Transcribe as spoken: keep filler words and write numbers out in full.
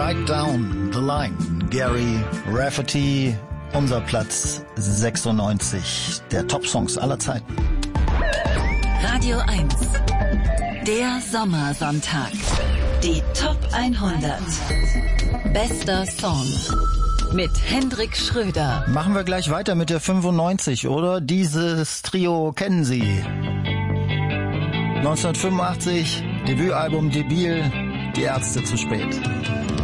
Right Down the Line. Gary Rafferty, unser Platz sechsundneunzig der Top-Songs aller Zeiten. Radio eins, der Sommersonntag. Die Top hundert. Bester Song. Mit Hendrik Schröder. Machen wir gleich weiter mit der fünfundneunzig, oder? Dieses Trio kennen Sie. neunzehnhundertfünfundachtzig, Debütalbum Debil, die Ärzte zu spät.